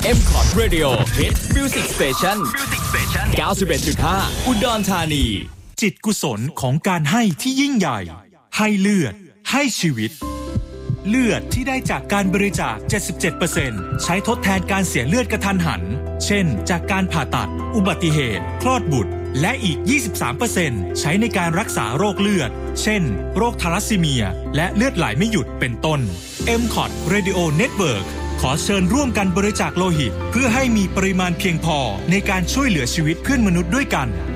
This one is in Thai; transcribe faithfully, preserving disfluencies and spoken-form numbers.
เอ็ม คอร์ด Radio Hit Music Station เก้าสิบเอ็ดจุดห้า อุดรธานีจิตกุศลของการให้ที่ยิ่งใหญ่ให้เลือดให้ชีวิตเลือดที่ได้จากการบริจาค เจ็ดสิบเจ็ดเปอร์เซ็นต์ ใช้ทดแทนการเสียเลือดกระทันหันเช่นจากการผ่าตัดอุบัติเหตุคลอดบุตรและอีก ยี่สิบสามเปอร์เซ็นต์ ใช้ในการรักษาโรคเลือดเช่นโรคทาลัสซีเมียและเลือดไหลไม่หยุดเป็นต้น เอ็ม คอร์ด Radio Network ขอเชิญร่วมกันบริจาคโลหิตเพื่อให้มีปริมาณเพียงพอในการช่วยเหลือชีวิตเพื่อนมนุษย์ด้วยกัน